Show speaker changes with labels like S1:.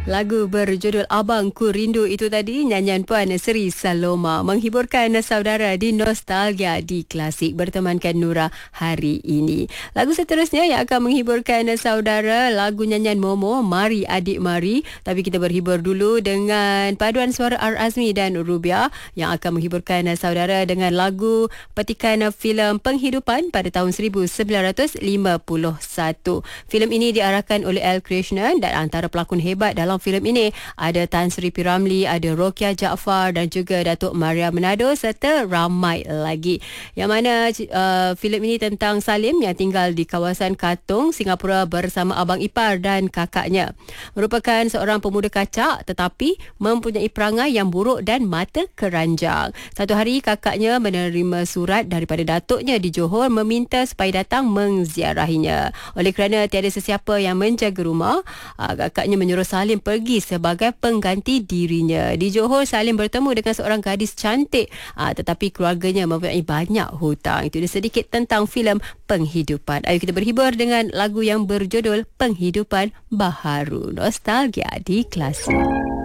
S1: Lagu berjudul Abangku Rindu itu tadi nyanyian Puan Sri Saloma menghiburkan saudara di Nostalgia di Klasik bertemankan Nura hari ini. Lagu seterusnya yang akan menghiburkan saudara lagu nyanyian Momo Mari Adik Mari, tapi kita berhibur dulu dengan paduan suara R. Azmi dan Rubia yang akan menghiburkan saudara dengan lagu petikan filem Penghidupan pada tahun 1951. Filem ini diarahkan oleh L. Krishnan dan antara pelakon hebat dalam filem ini ada Tan Sri P. Ramlee, ada Rokia Jaafar dan juga Datuk Maria Menado serta ramai lagi. Yang mana filem ini tentang Salim yang tinggal di kawasan Katong, Singapura bersama abang ipar dan kakaknya. Merupakan seorang pemuda kacak tetapi mempunyai perangai yang buruk dan mata keranjang. Satu hari kakaknya menerima surat daripada datuknya di Johor meminta supaya datang mengziarahinya. Oleh kerana tiada sesiapa yang menjaga rumah, kakaknya menyuruh Salim pergi sebagai pengganti dirinya. Di Johor, Salim bertemu dengan seorang gadis cantik, tetapi keluarganya mempunyai banyak hutang. Itu dia sedikit tentang filem Penghidupan. Ayo kita berhibur dengan lagu yang berjudul Penghidupan Baharu. Nostalgia di Klasik.